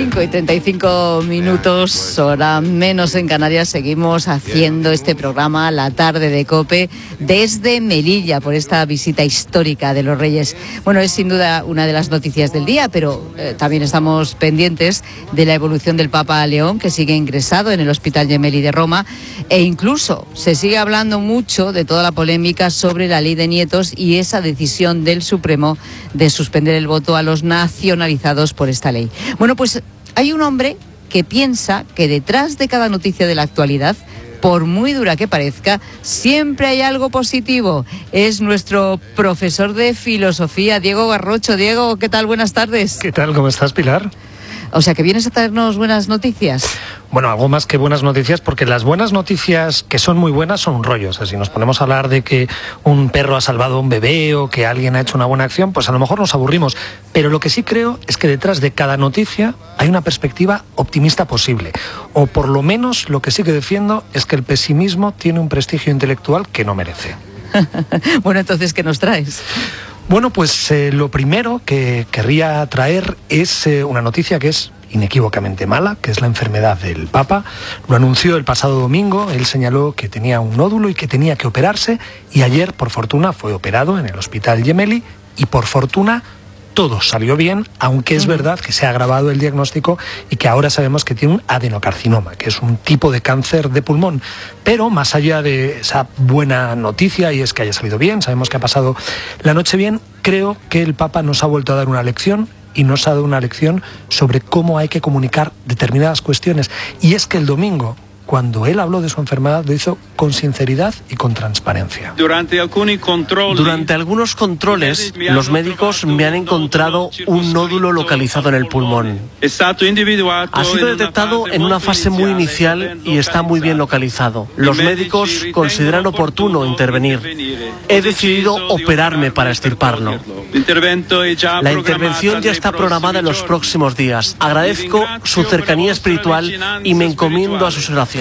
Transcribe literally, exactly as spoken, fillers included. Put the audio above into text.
cinco y treinta y cinco minutos, hora menos en Canarias. Seguimos haciendo este programa, La Tarde de COPE, desde Melilla, por esta visita histórica de los Reyes. Bueno, es sin duda una de las noticias del día, pero eh, también estamos pendientes de la evolución del Papa León, que sigue ingresado en el Hospital Gemelli de Roma, e incluso se sigue hablando mucho de toda la polémica sobre la ley de nietos y esa decisión del Supremo de suspender el voto a los nacionalizados por esta ley. Bueno, pues hay un hombre que piensa que detrás de cada noticia de la actualidad, por muy dura que parezca, siempre hay algo positivo. Es nuestro profesor de filosofía, Diego Garrocho. Diego, ¿qué tal? Buenas tardes. ¿Qué tal? ¿Cómo estás, Pilar? O sea, que vienes a traernos buenas noticias. Bueno, algo más que buenas noticias, porque las buenas noticias, que son muy buenas, son un rollo. O sea, si nos ponemos a hablar de que un perro ha salvado a un bebé o que alguien ha hecho una buena acción, pues a lo mejor nos aburrimos. Pero lo que sí creo es que detrás de cada noticia hay una perspectiva optimista posible. O por lo menos lo que sí que defiendo es que el pesimismo tiene un prestigio intelectual que no merece. Bueno, entonces, ¿qué nos traes? Bueno, pues eh, lo primero que querría traer es eh, una noticia que es inequívocamente mala, que es la enfermedad del Papa. Lo anunció el pasado domingo, él señaló que tenía un nódulo y que tenía que operarse, y ayer, por fortuna, fue operado en el Hospital Gemelli, y por fortuna todo salió bien, aunque es verdad que se ha agravado el diagnóstico y que ahora sabemos que tiene un adenocarcinoma, que es un tipo de cáncer de pulmón. Pero más allá de esa buena noticia, y es que haya salido bien, sabemos que ha pasado la noche bien, creo que el Papa nos ha vuelto a dar una lección, y nos ha dado una lección sobre cómo hay que comunicar determinadas cuestiones. Y es que el domingo, cuando él habló de su enfermedad, lo hizo con sinceridad y con transparencia. Durante algunos controles, los médicos me han encontrado un nódulo localizado en el pulmón. Ha sido detectado en una fase muy inicial y está muy bien localizado. Los médicos consideran oportuno intervenir. He decidido operarme para extirparlo. La intervención ya está programada en los próximos días. Agradezco su cercanía espiritual y me encomiendo a sus oraciones.